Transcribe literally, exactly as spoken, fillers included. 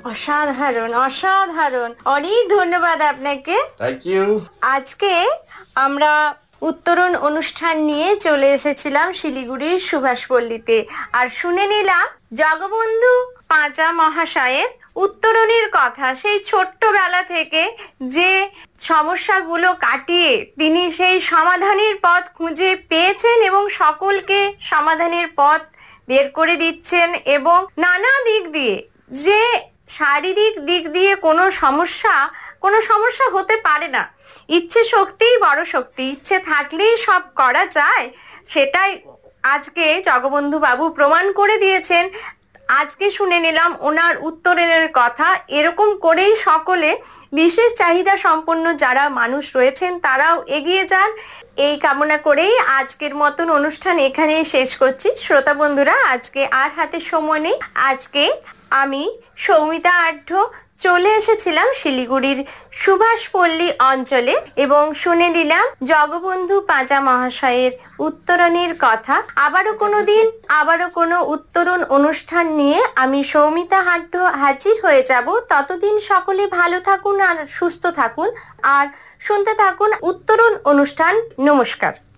অসাধারণ অসাধারণ, অনেক ধন্যবাদ আপনাকে। Thank you. আজকে আমরা উত্তরণ অনুষ্ঠান নিয়ে চলে এসেছিলাম শিলিগুড়ির সুভাষপল্লীতে, আর শুনে নিলাম জগবন্ধু পাঁচা মহাশয়ের উত্তরণের কথা। সেই ছোট্টবেলা থেকে যে সমস্যাগুলো কাটিয়ে তিনি সেই সমাধানের পথ খুঁজে পেয়েছেন এবং সকলকে সমাধানের পথ বের করে দিচ্ছেন, এবং নানা দিক দিয়ে যে শারীরিক দিক দিয়ে কোনো সমস্যা কোনো সমস্যা হতে পারে না। ইচ্ছে শক্তিই বড় শক্তি, ইচ্ছে থাকলেই সব করা যায়, সেটাই আজকে জগবন্ধু বাবু প্রমাণ করে দিয়েছেন। আজকে শুনে নিলাম ওনার উত্তরণের কথা। এরকম করেই সকলে, বিশেষ চাহিদা সম্পন্ন যারা মানুষ রয়েছেন তারাও এগিয়ে যান, এই কামনা করেই আজকের মতন অনুষ্ঠান এখানেই শেষ করছি। শ্রোতা বন্ধুরা, আজকে আর হাতে সময় নেই। আজকে আমি সৌমিতা আঢ্য চলে এসেছিলাম শিলিগুড়ির সুভাষপল্লী অঞ্চলে এবং শুনে নিলাম জগবন্ধু পাঁচা মহাশয়ের উত্তরণের কথা। আবারও কোনো দিন আবারও কোনো উত্তরণ অনুষ্ঠান নিয়ে আমি সৌমিতা আঢ্য হাজির হয়ে যাব। ততদিন সকলে ভালো থাকুন আর সুস্থ থাকুন, আর শুনতে থাকুন উত্তরণ অনুষ্ঠান। নমস্কার।